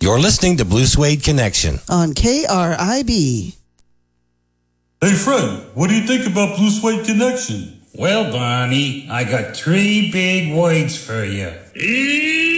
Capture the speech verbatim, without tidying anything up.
You're listening to Blue Suede Connection on K R I B. Hey, Fred, what do you think about Blue Suede Connection? Well, Barney, I got three big words for you.